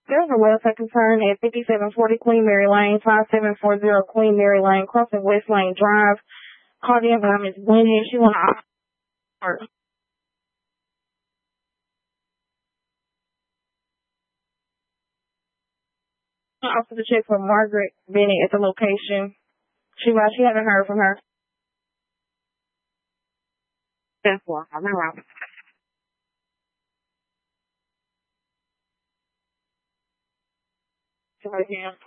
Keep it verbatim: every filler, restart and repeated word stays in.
There's a website concern at fifty-seven forty Queen Mary Lane, five seven four zero Queen Mary Lane, crossing West Lane Drive. Called in by Miss Glennie. She want to also to check for Margaret Bennett at the location. She well, she haven't heard from her. That's why I'm around. Right here.